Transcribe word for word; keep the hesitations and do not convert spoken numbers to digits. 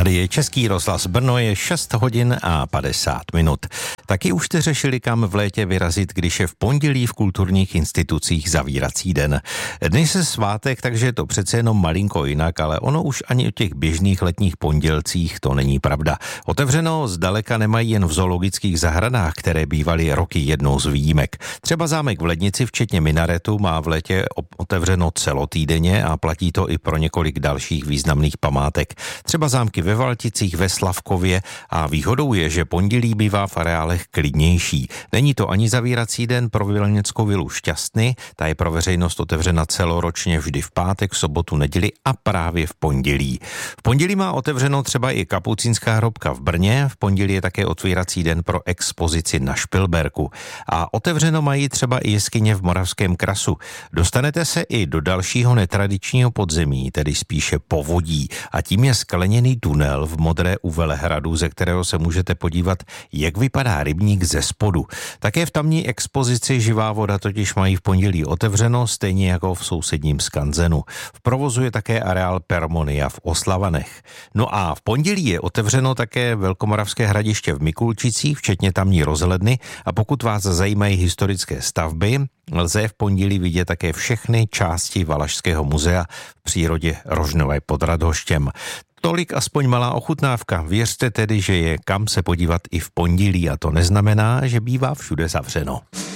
Tady je Český rozhlas Brno, je šest hodin a padesát minut. Taky už jste řešili, kam v létě vyrazit, když je v pondělí v kulturních institucích zavírací den. Dnes je svátek, takže je to přece jenom malinko jinak, ale ono už ani o těch běžných letních pondělcích to není pravda. Otevřeno zdaleka nemají jen v zoologických zahradách, které bývaly roky jednou z výjimek. Třeba zámek v Lednici, včetně minaretu, má v létě otevřeno celotýdenně a platí to i pro několik dalších významných památek. Třeba zámky ve Valticích, ve Slavkově, a výhodou je, že pondělí bývá v areálech klidnější. Není to ani zavírací den pro Vilněckou vilu Šťastny, ta je pro veřejnost otevřena celoročně vždy v pátek, sobotu, neděli a právě v pondělí. V pondělí má otevřeno třeba i Kapucínská hrobka v Brně, v pondělí je také otvírací den pro expozici na Špilberku. A otevřeno mají třeba i jeskyně v Moravském Krasu. Dostanete se i do dalšího netradičního podzemí, tedy spíše povodí, a tím je skleněný tunel v Modré u Velehradu, ze kterého se můžete podívat, jak vypadá rybník ze spodu. Také v tamní expozici Živá voda totiž mají v pondělí otevřeno, stejně jako v sousedním Skanzenu. V provozu je také areál Permonia v Oslavanech. No a v pondělí je otevřeno také Velkomoravské hradiště v Mikulčicích, včetně tamní rozhledny, a pokud vás zajímají historické stavby, lze v pondělí vidět také všechny části Valašského muzea v přírodě Rožnové pod Radhoštěm. Tolik aspoň malá ochutnávka. Věřte tedy, že je kam se podívat i v pondělí, a to neznamená, že bývá všude zavřeno.